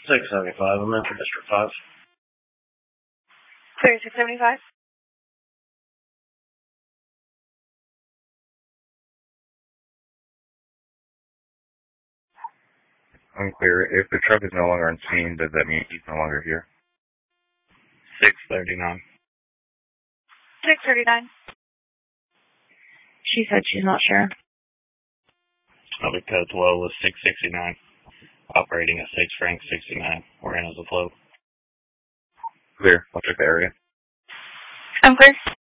675, I'm in for District 5. Clear 675. Unclear. If the truck is no longer on scene, does that mean he's no longer here? 639. 639. She said she's not sure. I'll be code 12 with 669. Operating at 6 Frank 69. We're in as a float. Clear. I'll check the area. I'm clear.